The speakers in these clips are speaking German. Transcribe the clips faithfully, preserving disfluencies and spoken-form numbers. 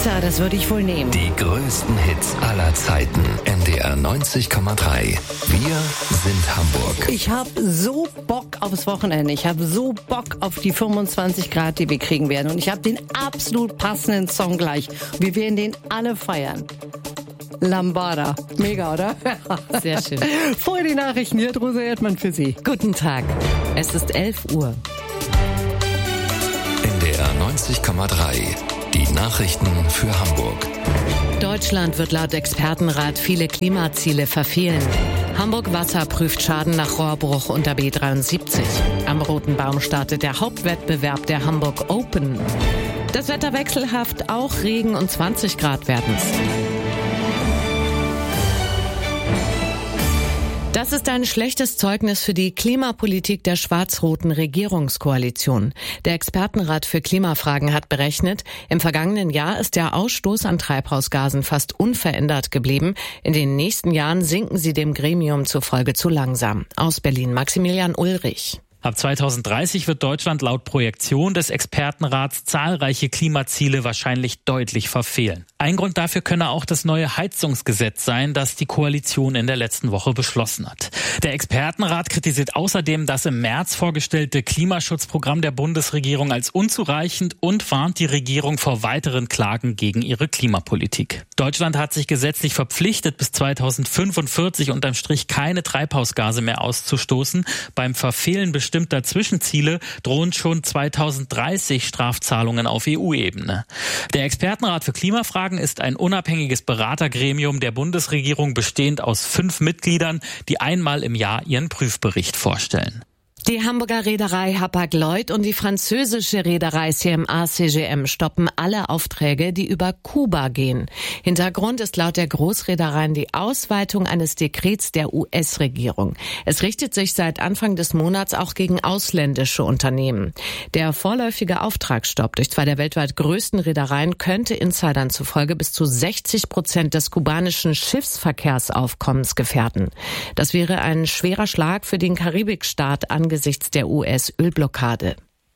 Ibiza, das würde ich wohl nehmen. Die größten Hits aller Zeiten. N D R neunzig Komma drei. Wir sind Hamburg. Ich habe so Bock aufs Wochenende. Ich habe so Bock auf die fünfundzwanzig Grad, die wir kriegen werden. Und ich habe den absolut passenden Song gleich. Wir werden den alle feiern. Lambada. Mega, oder? Sehr schön. Vorher die Nachrichten. Hier hat Rosa Erdmann für Sie. Guten Tag. Es ist elf Uhr. N D R neunzig Komma drei. Die Nachrichten für Hamburg. Deutschland wird laut Expertenrat viele Klimaziele verfehlen. Hamburg Wasser prüft Schaden nach Rohrbruch unter B dreiundsiebzig. Am Roten Baum startet der Hauptwettbewerb der Hamburg Open. Das Wetter wechselhaft, auch Regen und zwanzig Grad werden's. Das ist ein schlechtes Zeugnis für die Klimapolitik der schwarz-roten Regierungskoalition. Der Expertenrat für Klimafragen hat berechnet, im vergangenen Jahr ist der Ausstoß an Treibhausgasen fast unverändert geblieben. In den nächsten Jahren sinken sie dem Gremium zufolge zu langsam. Aus Berlin Maximilian Ulrich. Ab zweitausenddreißig wird Deutschland laut Projektion des Expertenrats zahlreiche Klimaziele wahrscheinlich deutlich verfehlen. Ein Grund dafür könne auch das neue Heizungsgesetz sein, das die Koalition in der letzten Woche beschlossen hat. Der Expertenrat kritisiert außerdem das im März vorgestellte Klimaschutzprogramm der Bundesregierung als unzureichend und warnt die Regierung vor weiteren Klagen gegen ihre Klimapolitik. Deutschland hat sich gesetzlich verpflichtet, bis zweitausendfünfundvierzig unterm Strich keine Treibhausgase mehr auszustoßen. Beim Verfehlen bestimmter Zwischenziele drohen schon zweitausenddreißig Strafzahlungen auf E U-Ebene. Der Expertenrat für Klimafragen ist ein unabhängiges Beratergremium der Bundesregierung, bestehend aus fünf Mitgliedern, die einmal im Jahr ihren Prüfbericht vorstellen. Die Hamburger Reederei Hapag-Lloyd und die französische Reederei C M A C G M stoppen alle Aufträge, die über Kuba gehen. Hintergrund ist laut der Großreedereien die Ausweitung eines Dekrets der U S-Regierung. Es richtet sich seit Anfang des Monats auch gegen ausländische Unternehmen. Der vorläufige Auftragsstopp durch zwei der weltweit größten Reedereien könnte Insidern zufolge bis zu sechzig Prozent des kubanischen Schiffsverkehrsaufkommens gefährden. Das wäre ein schwerer Schlag für den Karibikstaat angesichts der U S-Ölblockade.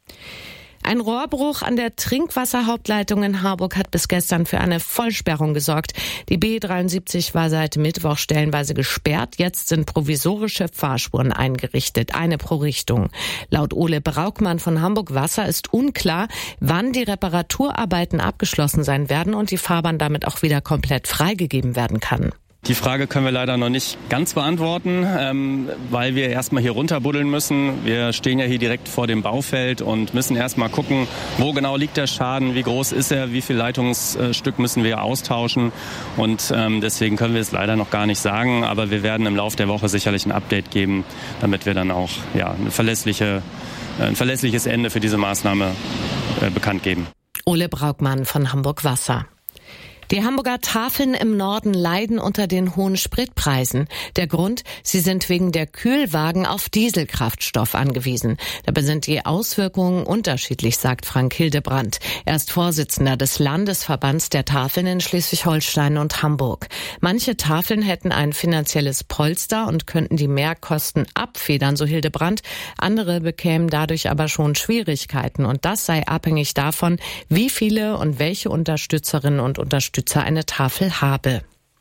Ein Rohrbruch an der Trinkwasserhauptleitung in Harburg hat bis gestern für eine Vollsperrung gesorgt. Die B dreiundsiebzig war seit Mittwoch stellenweise gesperrt. Jetzt sind provisorische Fahrspuren eingerichtet, eine pro Richtung. Laut Ole Braukmann von Hamburg Wasser ist unklar, wann die Reparaturarbeiten abgeschlossen sein werden und die Fahrbahn damit auch wieder komplett freigegeben werden kann. Die Frage können wir leider noch nicht ganz beantworten, ähm, weil wir erstmal hier runterbuddeln müssen. Wir stehen ja hier direkt vor dem Baufeld und müssen erstmal gucken, wo genau liegt der Schaden, wie groß ist er, wie viel Leitungsstück müssen wir austauschen. Und ähm, deswegen können wir es leider noch gar nicht sagen, aber wir werden im Laufe der Woche sicherlich ein Update geben, damit wir dann auch ja, eine verlässliche, ein verlässliches Ende für diese Maßnahme äh, bekannt geben. Ole Braukmann von Hamburg Wasser. Die Hamburger Tafeln im Norden leiden unter den hohen Spritpreisen. Der Grund, sie sind wegen der Kühlwagen auf Dieselkraftstoff angewiesen. Dabei sind die Auswirkungen unterschiedlich, sagt Frank Hildebrandt. Er ist Vorsitzender des Landesverbands der Tafeln in Schleswig-Holstein und Hamburg. Manche Tafeln hätten ein finanzielles Polster und könnten die Mehrkosten abfedern, so Hildebrandt. Andere bekämen dadurch aber schon Schwierigkeiten. Und das sei abhängig davon, wie viele und welche Unterstützerinnen und Unterstützer eine Tafel habe.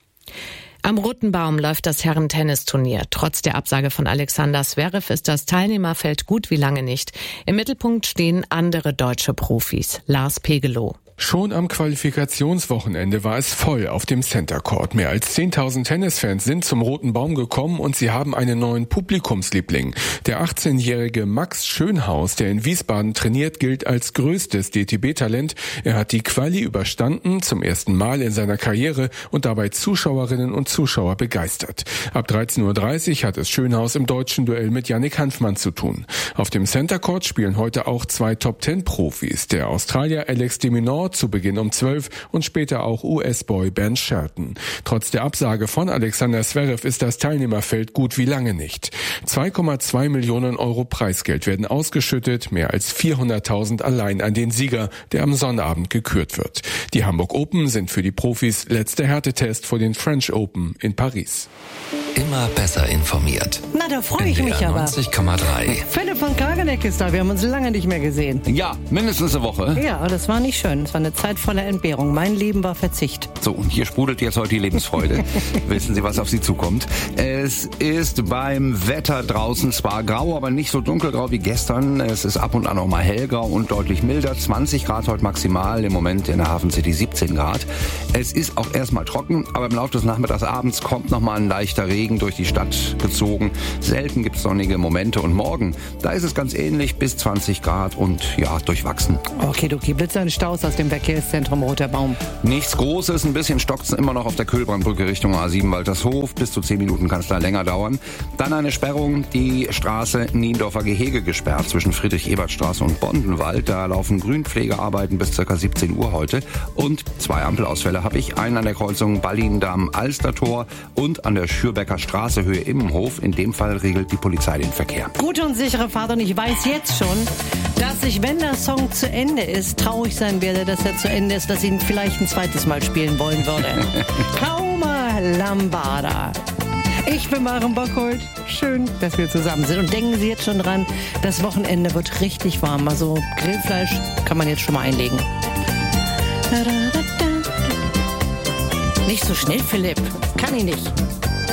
Am Roten Baum läuft das Herren-Tennisturnier. Trotz der Absage von Alexander Zverev ist das Teilnehmerfeld gut wie lange nicht. Im Mittelpunkt stehen andere deutsche Profis. Lars Pegelow. Schon am Qualifikationswochenende war es voll auf dem Center Court. Mehr als zehntausend Tennisfans sind zum Roten Baum gekommen und sie haben einen neuen Publikumsliebling. Der achtzehnjährige Max Schönhaus, der in Wiesbaden trainiert, gilt als größtes D T B-Talent. Er hat die Quali überstanden, zum ersten Mal in seiner Karriere und dabei Zuschauerinnen und Zuschauer begeistert. Ab dreizehn Uhr dreißig hat es Schönhaus im deutschen Duell mit Yannick Hanfmann zu tun. Auf dem Center Court spielen heute auch zwei Top-Ten-Profis. Der Australier Alex de Minaur zu Beginn um zwölf und später auch U S-Boy Ben Shelton. Trotz der Absage von Alexander Zverev ist das Teilnehmerfeld gut wie lange nicht. zwei Komma zwei Millionen Euro Preisgeld werden ausgeschüttet, mehr als vierhunderttausend allein an den Sieger, der am Sonnabend gekürt wird. Die Hamburg Open sind für die Profis letzter Härtetest vor den French Open in Paris. immer besser informiert. Na, da freue ich mich aber. neunzig Komma drei. Philipp von Kageneck ist da. Wir haben uns lange nicht mehr gesehen. Ja, mindestens eine Woche. Ja, aber das war nicht schön. Es war eine Zeit voller Entbehrung. Mein Leben war Verzicht. So, und hier sprudelt jetzt heute die Lebensfreude. Wissen Sie, was auf Sie zukommt? Es ist beim Wetter draußen zwar grau, aber nicht so dunkelgrau wie gestern. Es ist ab und an auch mal hellgrau und deutlich milder. zwanzig Grad heute maximal, im Moment in der Hafen City siebzehn Grad. Es ist auch erstmal trocken, aber im Laufe des Nachmittags abends kommt noch mal ein leichter Regen durch die Stadt gezogen. Selten gibt es sonnige Momente und morgen, da ist es ganz ähnlich, bis zwanzig Grad und ja, durchwachsen. Okay, du Blitzer und Staus aus dem Verkehrszentrum Roter Baum. Nichts Großes, ein bisschen stockt's immer noch auf der Kühlbrandbrücke Richtung A sieben Waltershof. Bis zu zehn Minuten kann es da länger dauern. Dann eine Sperrung, die Straße Niendorfer Gehege gesperrt zwischen Friedrich-Ebert-Straße und Bondenwald. Da laufen Grünpflegearbeiten bis ca. siebzehn Uhr heute. Und zwei Ampelausfälle habe ich. Einen an der Kreuzung Ballindamm-Alstertor und an der Schürbecker Straße Höhe Immenhof. In dem Fall regelt die Polizei den Verkehr. Gute und sichere Fahrt, und ich weiß jetzt schon, dass ich, wenn der Song zu Ende ist, traurig sein werde, dass er zu Ende ist, dass ich ihn vielleicht ein zweites Mal spielen wollen würde. Kauma Lambada. Ich bin Maren Bockholt. Schön, dass wir zusammen sind. Und denken Sie jetzt schon dran, das Wochenende wird richtig warm. Also Grillfleisch kann man jetzt schon mal einlegen. Nicht so schnell, Philipp. Kann ich nicht.